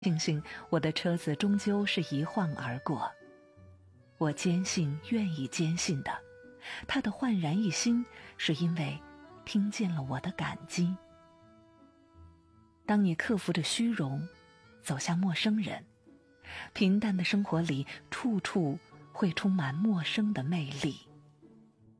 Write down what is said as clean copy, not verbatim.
庆幸我的车子终究是一晃而过。我坚信，愿意坚信的，他的焕然一新，是因为听见了我的感激。当你克服着虚荣，走向陌生人，平淡的生活里，处处会充满陌生的魅力。